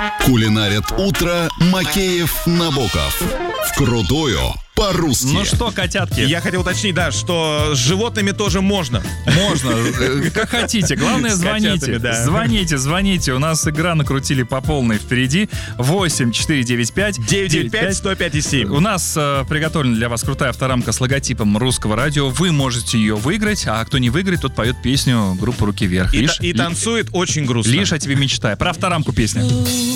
Кулинарят утро Макеев, Набоков. Вкрутую по-русски. Ну что, котятки? Я хотел уточнить, да, что с животными тоже можно. Можно, как хотите. Главное, С звоните. котятами, да. Звоните. У нас игра накрутили по полной впереди. 8-495. 995-105-7. У нас приготовлена для вас крутая авторамка с логотипом Русского радио. Вы можете ее выиграть, а кто не выиграет, тот поет песню группы «Руки вверх». И танцует очень грустно. Лишь о тебе мечтаю. Про авторамку песня.